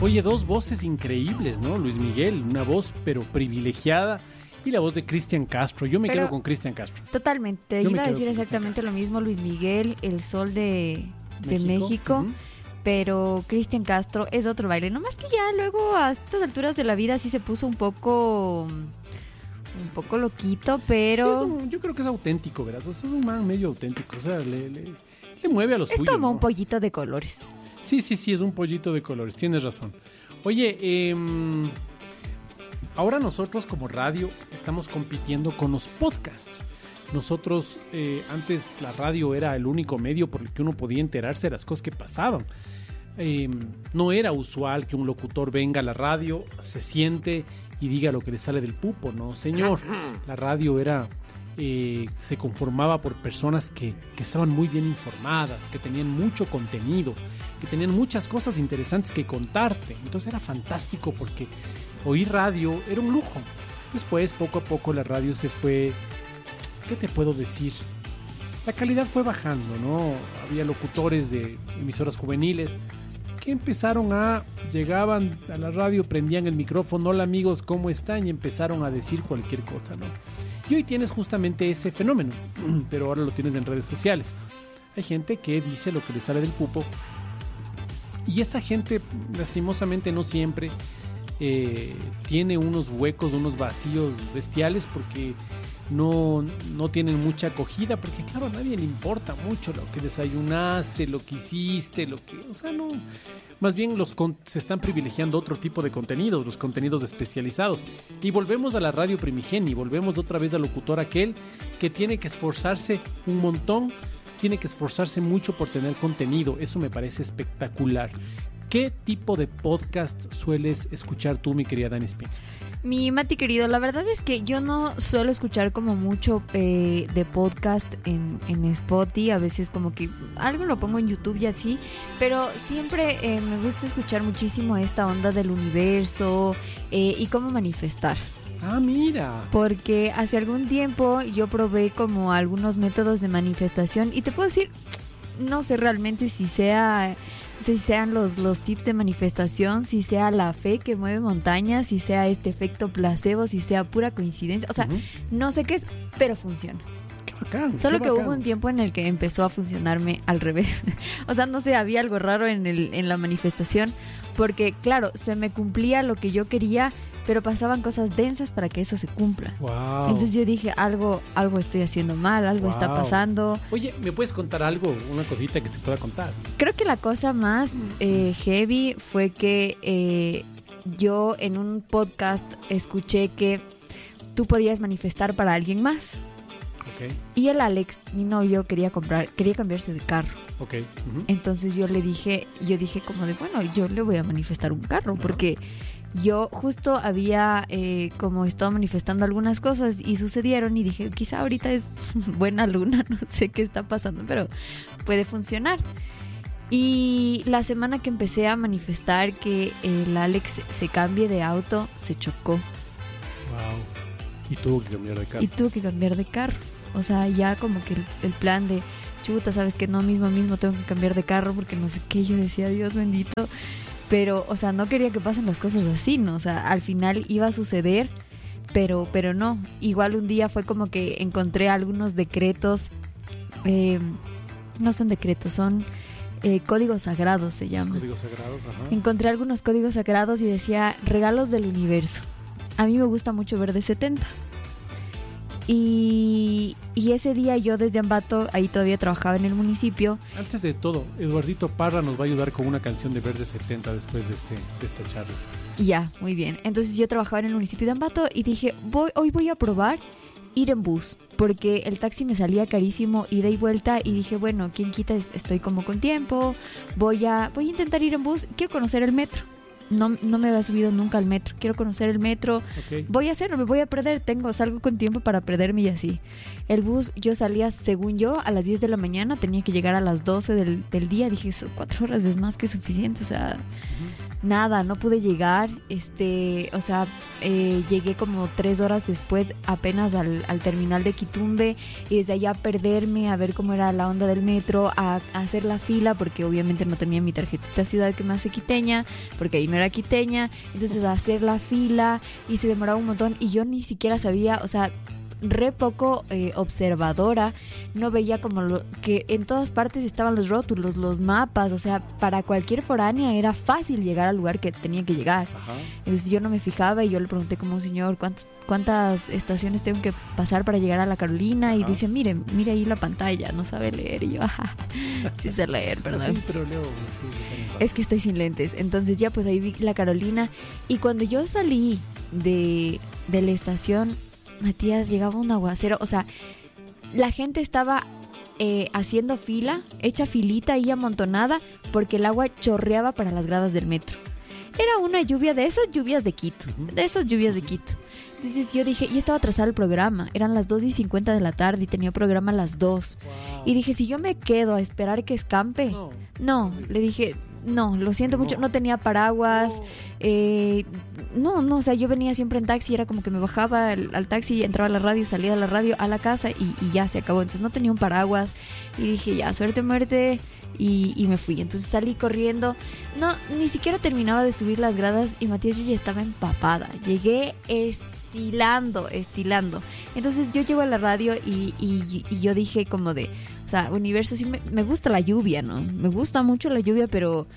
Oye, dos voces increíbles, ¿no? Luis Miguel, una voz pero privilegiada, y la voz de Cristian Castro. Yo me quedo con Cristian Castro. Totalmente. Iba a decir exactamente lo mismo. Luis Miguel, el sol de México. Uh-huh. Pero Cristian Castro es otro baile. No más que ya luego a estas alturas de la vida sí se puso un poco loquito, pero... Sí, yo creo que es auténtico, ¿verdad? O sea, es un man medio auténtico. O sea, le mueve a lo suyo. Es como, ¿no?, un pollito de colores. Sí, es un pollito de colores. Tienes razón. Oye, ahora nosotros como radio estamos compitiendo con los podcasts. Nosotros, antes la radio era el único medio por el que uno podía enterarse de las cosas que pasaban. No era usual que un locutor venga a la radio, se siente y diga lo que le sale del pupo, ¿no, señor? La radio era, se conformaba por personas que estaban muy bien informadas, que tenían mucho contenido, que tenían muchas cosas interesantes que contarte. Entonces era fantástico porque oír radio era un lujo. Después, poco a poco, la radio se fue... ¿Qué te puedo decir? La calidad fue bajando, ¿no? Había locutores de emisoras juveniles que llegaban a la radio, prendían el micrófono, hola amigos, ¿cómo están? Y empezaron a decir cualquier cosa, ¿no? Y hoy tienes justamente ese fenómeno, pero ahora lo tienes en redes sociales. Hay gente que dice lo que le sale del pupo, y esa gente, lastimosamente, no siempre tiene unos huecos, unos vacíos bestiales, porque no tienen mucha acogida, porque claro, a nadie le importa mucho lo que desayunaste, lo que hiciste, o sea, no, más bien se están privilegiando otro tipo de contenidos, los contenidos especializados. Y volvemos a la radio primigenia, volvemos otra vez al locutor aquel que tiene que esforzarse un montón, tiene que esforzarse mucho por tener contenido. Eso me parece espectacular. ¿Qué tipo de podcast sueles escuchar tú, mi querida Dani Espín? Mi Mati querido, la verdad es que yo no suelo escuchar como mucho de podcast en Spotify. A veces como que algo lo pongo en YouTube y así, pero siempre me gusta escuchar muchísimo esta onda del universo y cómo manifestar. Ah, mira. Porque hace algún tiempo yo probé como algunos métodos de manifestación y te puedo decir, no sé realmente si sean los tips de manifestación, si sea la fe que mueve montañas, si sea este efecto placebo, si sea pura coincidencia. O sea, no sé qué es, pero funciona. Qué bacán. Solo que hubo un tiempo en el que empezó a funcionarme al revés. O sea, no sé, había algo raro en la manifestación, porque claro, se me cumplía lo que yo quería, pero pasaban cosas densas para que eso se cumpla. Wow. Entonces yo dije, algo estoy haciendo mal, algo está pasando. Oye, ¿me puedes contar algo, una cosita que se pueda contar? Creo que la cosa más heavy fue que yo en un podcast escuché que tú podías manifestar para alguien más. Okay. Y el Alex, mi novio, quería cambiarse de carro. Okay. Uh-huh. Entonces yo dije como de, bueno, yo le voy a manifestar un carro, porque yo justo había como estado manifestando algunas cosas y sucedieron, y dije, quizá ahorita es buena luna, no sé qué está pasando, pero puede funcionar. Y la semana que empecé a manifestar que el Alex se cambie de auto, se chocó. Wow. Y tuvo que cambiar de carro. O sea, ya como que el plan de, chuta, sabes que no, mismo tengo que cambiar de carro porque no sé qué. Yo decía, Dios bendito. Pero, o sea, no quería que pasen las cosas así, ¿no? O sea, al final iba a suceder, pero no. Igual un día fue como que encontré algunos decretos, no son decretos, son códigos sagrados, se llaman. Códigos sagrados, ajá. Encontré algunos códigos sagrados y decía, regalos del universo. A mí me gusta mucho Verde 70. Y ese día yo desde Ambato, ahí todavía trabajaba en el municipio. Antes de todo, Eduardito Parra nos va a ayudar con una canción de Verde 70 después de esta charla. Ya, muy bien. Entonces yo trabajaba en el municipio de Ambato y dije, hoy voy a probar ir en bus, porque el taxi me salía carísimo ida y vuelta, y dije, bueno, quién quita, estoy como con tiempo, voy a intentar ir en bus, quiero conocer el metro. No me había subido nunca al metro, quiero conocer el metro. Okay. Voy a hacerlo, me voy a perder, salgo con tiempo para perderme y así. El bus, yo salía, según yo, a las 10 de la mañana, tenía que llegar a las 12 del día. Dije, 4 horas es más que suficiente, o sea, nada, no pude llegar. Llegué como 3 horas después apenas al terminal de Quitumbe, y desde allá perderme, a ver cómo era la onda del metro, a hacer la fila, porque obviamente no tenía mi tarjetita ciudad que me hace quiteña, porque ahí no no era quiteña, entonces hacer la fila y se demoraba un montón y yo ni siquiera sabía, o sea, re poco observadora, no veía como que en todas partes estaban los rótulos, los mapas, o sea, para cualquier foránea era fácil llegar al lugar que tenía que llegar. Ajá. Entonces yo no me fijaba y yo le pregunté como, señor, ¿cuántas estaciones tengo que pasar para llegar a la Carolina? Y Ajá. dice, mire ahí la pantalla, no sabe leer. Y yo, ajá, sí sé leer, perdón. Sí, pero leo. Sí, Es que estoy sin lentes. Entonces ya pues ahí vi la Carolina. Y cuando yo salí de la estación, Matías, llegaba un aguacero. O sea, la gente estaba haciendo fila, hecha filita ahí amontonada, porque el agua chorreaba para las gradas del metro. Era una lluvia de esas lluvias de Quito. De esas lluvias de Quito. Entonces yo dije, y estaba atrasado el programa. Eran las 2:50 de la tarde y tenía programa a las 2. Wow. Y dije, si yo me quedo a esperar que escampe... No, le dije, no, lo siento mucho, no tenía paraguas, no, o sea, yo venía siempre en taxi, era como que me bajaba al taxi, entraba a la radio, salía de la radio a la casa y ya se acabó, entonces no tenía un paraguas y dije, ya, suerte, muerte, y me fui, entonces salí corriendo, no, ni siquiera terminaba de subir las gradas y Matías, yo ya estaba empapada, llegué estilando, entonces yo llego a la radio y yo dije como de... O sea, universo, sí me gusta la lluvia, ¿no? Me gusta mucho la lluvia, pero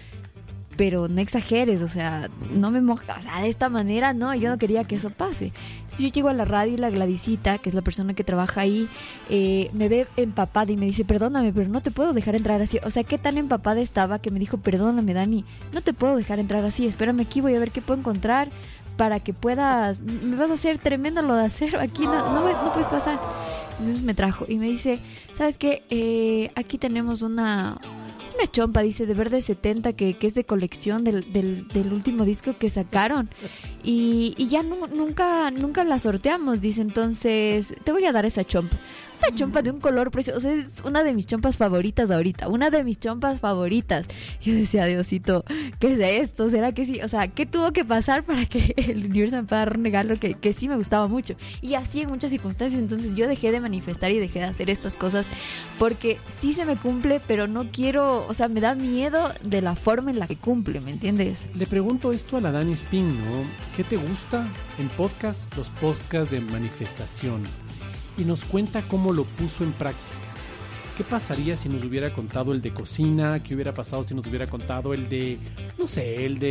no exageres, o sea, no me moja, o sea, de esta manera, no, yo no quería que eso pase. Entonces yo llego a la radio y la Gladysita, que es la persona que trabaja ahí, me ve empapada y me dice, perdóname, pero no te puedo dejar entrar así. O sea, qué tan empapada estaba que me dijo, perdóname, Dani, no te puedo dejar entrar así, espérame aquí, voy a ver qué puedo encontrar para que puedas, me vas a hacer tremendo lo de acero, aquí no puedes pasar. Entonces me trajo y me dice, ¿sabes qué? Aquí tenemos una chompa, dice, de Verde 70 que es de colección del último disco que sacaron y ya nunca la sorteamos, dice, entonces te voy a dar esa chompa. Una chompa de un color precioso, o sea, es una de mis chompas favoritas ahorita, una de mis chompas favoritas. Yo decía, Diosito, ¿qué es esto? ¿Será que sí? O sea, ¿qué tuvo que pasar para que el universo me pueda dar un regalo que sí me gustaba mucho? Y así en muchas circunstancias, entonces yo dejé de manifestar y dejé de hacer estas cosas porque sí se me cumple, pero no quiero, o sea, me da miedo de la forma en la que cumple, ¿me entiendes? Le pregunto esto a la Dani Spin, ¿no? ¿Qué te gusta en podcast? Los podcasts de manifestación. Y nos cuenta cómo lo puso en práctica. ¿Qué pasaría si nos hubiera contado el de cocina? ¿Qué hubiera pasado si nos hubiera contado el de, no sé, el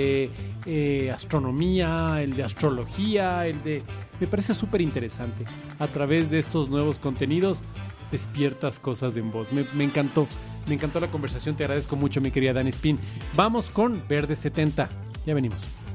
de astronomía, el de astrología, el de... Me parece súper interesante. A través de estos nuevos contenidos despiertas cosas en vos. Me encantó. Me encantó la conversación. Te agradezco mucho, mi querida Dani Spin. Vamos con Verde 70. Ya venimos.